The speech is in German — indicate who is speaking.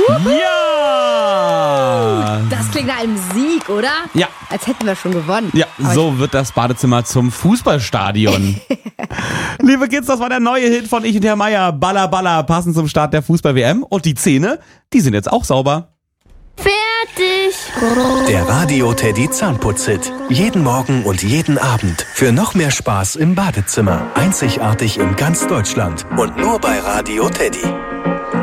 Speaker 1: Ja!
Speaker 2: Das klingt nach einem Sieg, oder?
Speaker 1: Ja.
Speaker 2: Als hätten wir schon gewonnen.
Speaker 1: Ja, so wird das Badezimmer zum Fußballstadion. Liebe Kids, das war der neue Hit von Ich und Herr Meier. Baller, Baller, passend zum Start der Fußball-WM. Und die Zähne, die sind jetzt auch sauber.
Speaker 3: Fertig.
Speaker 4: Der Radio-Teddy Zahnputz-Hit. Jeden Morgen und jeden Abend. Für noch mehr Spaß im Badezimmer. Einzigartig in ganz Deutschland. Und nur bei Radio Teddy.